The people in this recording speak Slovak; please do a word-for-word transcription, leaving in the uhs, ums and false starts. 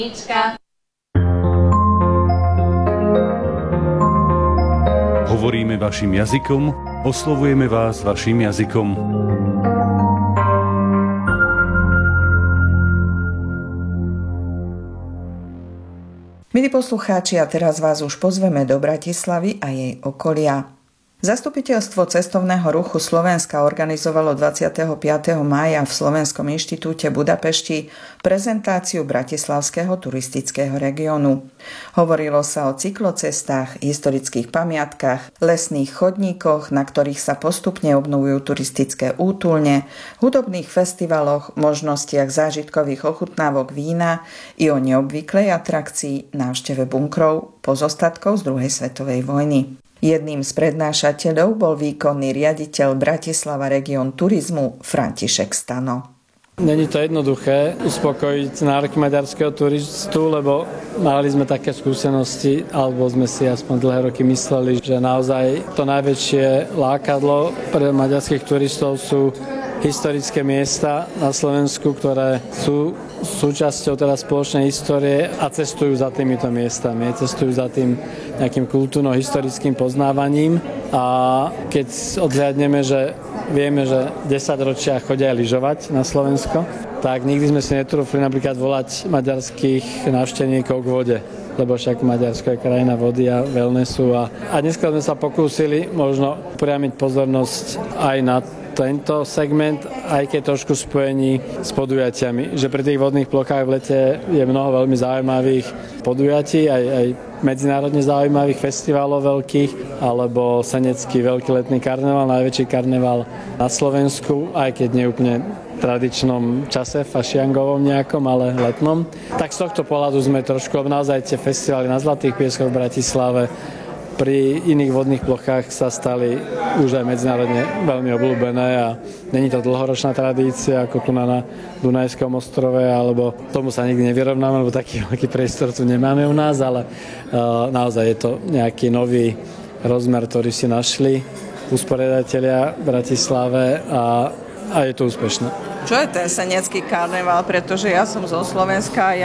Hovoríme vašim jazykom, oslovujeme vás vašim jazykom. Milí poslucháči, a teraz vás už pozveme do Bratislavy a jej okolia. Zastupiteľstvo cestovného ruchu Slovenska organizovalo dvadsiateho piateho mája v Slovenskom inštitúte Budapešti prezentáciu bratislavského turistického regiónu. Hovorilo sa o cyklocestách, historických pamiatkách, lesných chodníkoch, na ktorých sa postupne obnovujú turistické útulne, hudobných festivaloch, možnostiach zážitkových ochutnávok vína i o neobvyklej atrakcii návšteve bunkrov pozostatkov z druhej svetovej vojny. Jedným z prednášateľov bol výkonný riaditeľ Bratislava Region turizmu František Stano. Není to jednoduché uspokojiť nároky maďarského turistu, lebo mali sme také skúsenosti, alebo sme si aspoň dlhé roky mysleli, že naozaj to najväčšie lákadlo pre maďarských turistov sú historické miesta na Slovensku, ktoré sú súčasťou teraz spoločnej histórie a cestujú za týmito miestami, cestujú za tým nejakým kultúrno-historickým poznávaním. A keď odhľadneme, že vieme, že desaťročia chodia aj lyžovať na Slovensko, tak nikdy sme si netrúfli napríklad volať maďarských návštevníkov k vode, lebo však Maďarsko je krajina vody a wellnessu. A, a dneska sme sa pokúsili možno priamiť pozornosť aj na tento segment, aj keď trošku spojení s podujatiami. Že pri tých vodných plochách v lete je mnoho veľmi zaujímavých podujatí, aj, aj medzinárodne zaujímavých festivalov veľkých, alebo senecký veľký letný karneval, najväčší karneval na Slovensku, aj keď nie úplne tradičnom čase, fašiangovom nejakom, ale letnom. Tak z tohto pohľadu sme trošku, naozaj tie festivaly na Zlatých pieskoch v Bratislave pri iných vodných plochách sa stali už aj medzinárodne veľmi obľúbené a není to dlhoročná tradícia ako tu na, na Dunajskom ostrove, alebo tomu sa nikdy nevyrovnáme, lebo taký veľký priestor tu nemáme u nás, ale uh, naozaj je to nejaký nový rozmer, ktorý si našli usporiadatelia v Bratislave a, a je to úspešné. Čo je ten senecký karneval? Pretože ja som zo Slovenska a